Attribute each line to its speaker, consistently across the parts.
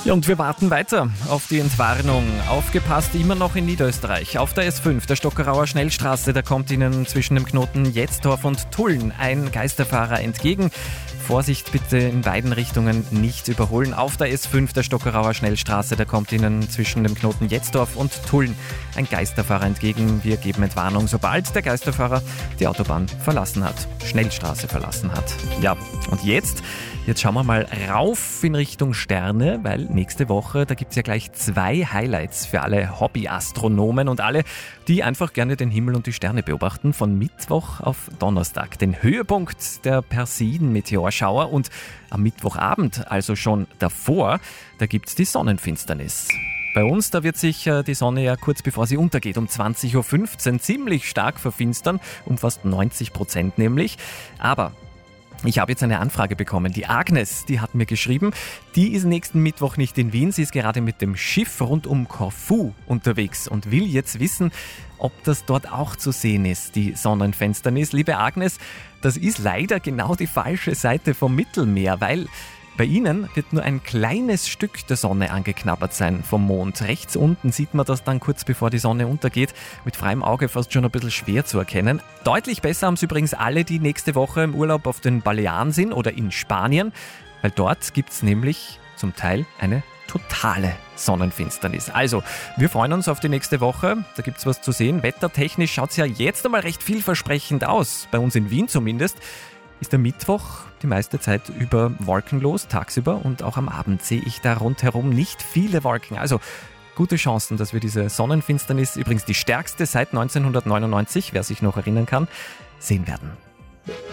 Speaker 1: Ja, und wir warten weiter auf die Entwarnung. Aufgepasst, immer noch in Niederösterreich. Auf der S5, der Stockerauer Schnellstraße, da kommt Ihnen zwischen dem Knoten Jetzdorf und Tulln ein Geisterfahrer entgegen. Vorsicht bitte in beiden Richtungen nicht überholen. Auf der S5 der Stockerauer Schnellstraße, da kommt Ihnen zwischen dem Knoten Jetzdorf und Tulln ein Geisterfahrer entgegen. Wir geben Entwarnung, sobald der Geisterfahrer die Autobahn verlassen hat, Schnellstraße verlassen hat. Ja, und jetzt schauen wir mal rauf in Richtung Sterne, weil nächste Woche, da gibt es ja gleich 2 Highlights für alle Hobbyastronomen und alle, die einfach gerne den Himmel und die Sterne beobachten, von Mittwoch auf Donnerstag. Den Höhepunkt der Perseiden-Meteorschauer und am Mittwochabend, also schon davor, da gibt es die Sonnenfinsternis. Bei uns, da wird sich die Sonne ja kurz bevor sie untergeht, um 20.15 Uhr ziemlich stark verfinstern, um fast 90% nämlich. Aber ich habe jetzt eine Anfrage bekommen. Die Agnes, die hat mir geschrieben, die ist nächsten Mittwoch nicht in Wien. Sie ist gerade mit dem Schiff rund um Korfu unterwegs und will jetzt wissen, ob das dort auch zu sehen ist, die Sonnenfinsternis. Liebe Agnes, das ist leider genau die falsche Seite vom Mittelmeer, weil bei Ihnen wird nur ein kleines Stück der Sonne angeknabbert sein vom Mond. Rechts unten sieht man das dann kurz bevor die Sonne untergeht. Mit freiem Auge fast schon ein bisschen schwer zu erkennen. Deutlich besser haben es übrigens alle, die nächste Woche im Urlaub auf den Balearen sind oder in Spanien, weil dort gibt es nämlich zum Teil eine totale Sonnenfinsternis. Also, wir freuen uns auf die nächste Woche. Da gibt es was zu sehen. Wettertechnisch schaut es ja jetzt einmal recht vielversprechend aus. Bei uns in Wien zumindest ist der Mittwoch die meiste Zeit über wolkenlos, tagsüber, und auch am Abend sehe ich da rundherum nicht viele Wolken. Also gute Chancen, dass wir diese Sonnenfinsternis, übrigens die stärkste seit 1999, wer sich noch erinnern kann, sehen werden.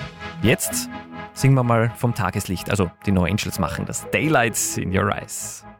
Speaker 1: Jetzt singen wir mal vom Tageslicht, also die No Angels machen das. Daylight in Your Eyes.